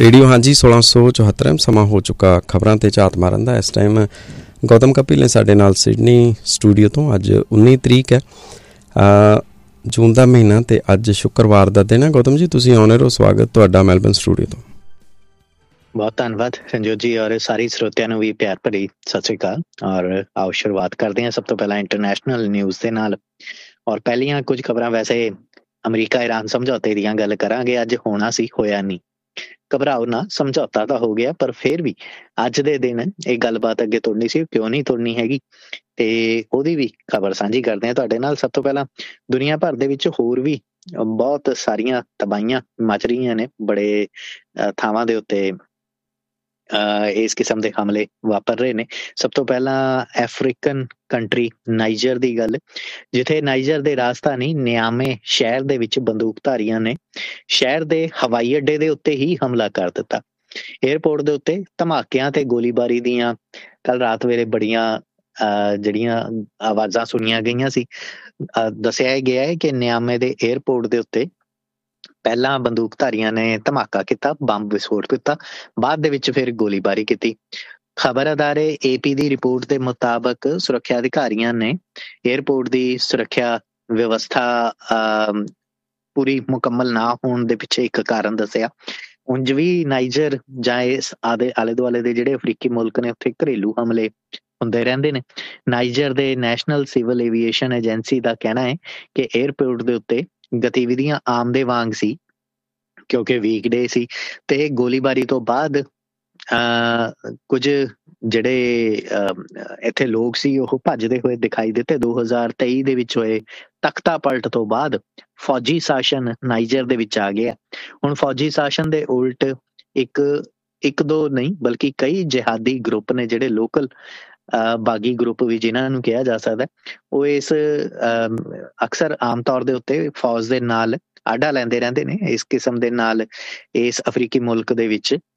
Radio ਹਾਂਜੀ 1674 ਸਮਾਂ ਹੋ ਚੁੱਕਾ ਖਬਰਾਂ ਤੇ ਝਾਤ ਮਾਰਨ ਦਾ। ਇਸ ਟਾਈਮ ਗੌਤਮ ਕਪਿਲ ਨੇ ਸਾਡੇ ਨਾਲ ਸਿਡਨੀ ਸਟੂਡੀਓ ਤੋਂ। ਅੱਜ 19 ਤਰੀਕ ਹੈ ਜੂਨ ਦਾ ਮਹੀਨਾ ਤੇ ਅੱਜ ਸ਼ੁੱਕਰਵਾਰ ਦਾ ਦਿਨ ਹੈ। ਗੌਤਮ ਜੀ ਤੁਸੀਂ ਆਉਣੇ ਰਹੋ, ਸਵਾਗਤ ਤੁਹਾਡਾ ਮੈਲਬਨ ਸਟੂਡੀਓ ਤੋਂ। ਬਹੁਤ ਧੰਨਵਾਦ ਸੰਜੋਤ ਜੀ, ਔਰ ਸਾਰੇ ਸਰੋਤਿਆਂ ਨੂੰ ਵੀ ਪਿਆਰ ਭਰੀ ਸਤਿ ਸ੍ਰੀ ਅਕਾਲ। ਔਰ ਆਓ ਸ਼ੁਰੂਆਤ ਕਰਦੇ ਹਾਂ ਸਭ ਤੋਂ ਪਹਿਲਾਂ ਇੰਟਰਨੈਸ਼ਨਲ ਨਿਊਜ਼ ਦੇ ਨਾਲ। ਔਰ ਪਹਿਲੀਆਂ ਕੁਝ ਖਬਰਾਂ ਵੈਸੇ ਅਮਰੀਕਾ ਇਰਾਨ ਸਮਝੌਤੇ ਦੀਆਂ ਗੱਲ ਕਰਾਂਗੇ। ਅੱਜ ਹੋਣਾ ਸੀ, ਹੋਇਆ ਨਹੀਂ। ਘਬਰਾਓ ਨਾ, ਸਮਝੌਤਾ ਤਾਂ ਹੋ ਗਿਆ, ਪਰ ਫਿਰ ਵੀ ਅੱਜ ਦੇ ਦਿਨ ਇਹ ਗੱਲਬਾਤ ਅੱਗੇ ਤੁਰਨੀ ਸੀ, ਕਿਉਂ ਨਹੀਂ ਤੁਰਨੀ ਹੈਗੀ, ਤੇ ਉਹਦੀ ਵੀ ਖਬਰ ਸਾਂਝੀ ਕਰਦੇ ਹਾਂ ਤੁਹਾਡੇ ਨਾਲ। ਸਭ ਤੋਂ ਪਹਿਲਾਂ ਦੁਨੀਆ ਭਰ ਦੇ ਵਿੱਚ ਹੋਰ ਵੀ ਬਹੁਤ ਸਾਰੀਆਂ ਤਬਾਹੀਆਂ ਮਚ ਰਹੀਆਂ ਨੇ, ਬੜੇ ਥਾਵਾਂ ਦੇ ਉੱਤੇ ਇਸ ਕਿਸਮ ਦੇ ਹਮਲੇ ਵਾਪਰ ਰਹੇ ਨੇ। ਸਭ ਤੋਂ ਪਹਿਲਾਂ ਅਫਰੀਕਨ ਕੰਟਰੀ ਨਾਈਜਰ ਦੀ ਗੱਲ, ਜਿੱਥੇ ਨਾਈਜਰ ਦੇ ਰਾਜਧਾਨੀ ਨਿਆਮੇ ਸ਼ਹਿਰ ਦੇ ਵਿੱਚ ਬੰਦੂਕਧਾਰੀਆਂ ਨੇ ਸ਼ਹਿਰ ਦੇ ਹਵਾਈ ਅੱਡੇ ਦੇ ਉੱਤੇ ਹੀ ਹਮਲਾ ਕਰ ਦਿੱਤਾ। ਏਅਰਪੋਰਟ ਦੇ ਉੱਤੇ ਧਮਾਕਿਆਂ ਤੇ ਗੋਲੀਬਾਰੀ ਦੀਆਂ ਕੱਲ ਰਾਤ ਵੇਲੇ ਬੜੀਆਂ ਜਿਹੜੀਆਂ ਆਵਾਜ਼ਾਂ ਸੁਣੀਆਂ ਗਈਆਂ ਸੀ। ਦੱਸਿਆ ਗਿਆ ਹੈ ਕਿ ਨਿਆਮੇ ਦੇ ਏਅਰਪੋਰਟ ਦੇ ਉੱਤੇ ਪਹਿਲਾਂ ਬੰਦੂਕਧਾਰੀਆਂ ਨੇ ਧਮਾਕਾ ਕੀਤਾ, ਬੰਬ ਵਿਸਫੋਟ ਕੀਤਾ, ਬਾਅਦ ਦੇ ਵਿੱਚ ਫਿਰ ਗੋਲੀਬਾਰੀ ਕੀਤੀ। ਖਬਰ ਅਦਾਰੇ AP ਦੀ ਰਿਪੋਰਟ ਦੇ ਮੁਤਾਬਕ ਸੁਰੱਖਿਆ ਅਧਿਕਾਰੀਆਂ ਨੇ ਏਅਰਪੋਰਟ ਦੀ ਸੁਰੱਖਿਆ ਵਿਵਸਥਾ ਪੂਰੀ ਮੁਕੰਮਲ ਨਾ ਹੋਣ ਦੇ ਪਿੱਛੇ ਇੱਕ ਕਾਰਨ ਦੱਸਿਆ। ਉਂਝ ਵੀ ਨਾਈਜਰ ਜਾਂ ਇਸ ਆਲੇ ਦੁਆਲੇ ਦੇ ਜਿਹੜੇ ਅਫਰੀਕੀ ਮੁਲਕ ਨੇ ਉੱਥੇ ਘਰੇਲੂ ਹਮਲੇ ਹੁੰਦੇ ਰਹਿੰਦੇ ਨੇ। ਨਾਈਜਰ ਦੇ ਨੈਸ਼ਨਲ ਸਿਵਲ ਏਵੀਏਸ਼ਨ ਏਜੰਸੀ ਦਾ ਕਹਿਣਾ ਹੈ ਕਿ ਏਅਰਪੋਰਟ ਦੇ ਉੱਤੇ ਗਤੀਵਿਧੀਆਂ ਆਮ ਦੇ ਵਾਂਗ ਸੀ, ਕਿਉਂਕਿ ਵੀਕਡੇ ਸੀ, ਤੇ ਗੋਲੀਬਾਰੀ ਤੋਂ ਬਾਅਦ ਕੁਝ ਜਿਹੜੇ ਇੱਥੇ ਲੋਕ ਸੀ ਉਹ ਭੱਜਦੇ ਹੋਏ ਦਿਖਾਈ ਦਿੱਤੇ। 2023 ਦੇ ਵਿੱਚ ਹੋਏ ਤਖਤਾ ਪਲਟ ਤੋਂ ਬਾਅਦ ਫੌਜੀ ਸ਼ਾਸਨ ਨਾਈਜਰ ਦੇ ਵਿੱਚ ਆ ਗਿਆ। ਹੁਣ ਫੌਜੀ ਸ਼ਾਸਨ ਦੇ ਉਲਟ ਇੱਕ ਦੋ ਨਹੀਂ ਬਲਕਿ ਕਈ ਜਿਹਾਦੀ ਗਰੁੱਪ ਨੇ, ਜਿਹੜੇ ਲੋਕਲ ਬਾਗੀ ਗਰੁੱਪ ਵੀ ਜਿਨ੍ਹਾਂ ਨੂੰ ਕਿਹਾ ਜਾ ਸਕਦਾ, ਉਹ ਇਸ ਅਕਸਰ ਆਮ ਤੌਰ ਦੇ ਉੱਤੇ ਫੌਜ ਦੇ ਨਾਲ ਆਡਾ ਲੈਂਦੇ ਰਹਿੰਦੇ ਨੇ। ਇਸ ਕਿਸਮ ਦੇ ਨਾਲ ਇਸ ਅਫਰੀਕੀ ਮੁਲਕ ਦੇ ਵਿੱਚ